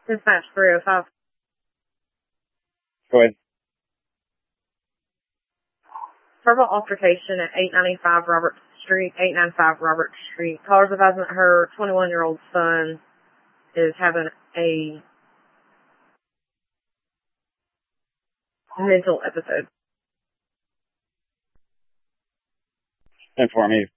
Dispatch 305. Go ahead. Verbal altercation at 895 Robert Street. Caller's advising that her 21-year-old son is having a mental episode. And for me,